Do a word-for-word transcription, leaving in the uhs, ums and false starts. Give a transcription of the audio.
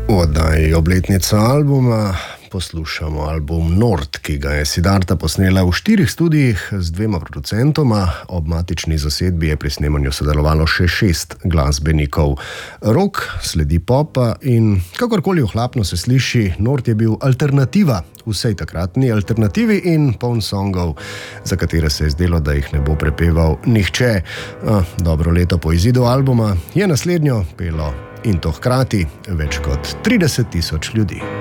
V oddaji obletnica albuma poslušamo album Nord, ki ga je Siddharta posnela v štirih studijih z dvema producentoma. Ob matični zasedbi je pri snemanju sodelovalo še šest glasbenikov. Rock sledi popa in kakorkoli ohlapno se sliši, Nord je bil alternativa vsej takratni alternativi in poln songov, za katere se je zdelo, da jih ne bo prepeval nihče. Dobro leto po izidu albuma je naslednjo pelo in to hkrati več kot trideset tisoč ljudi.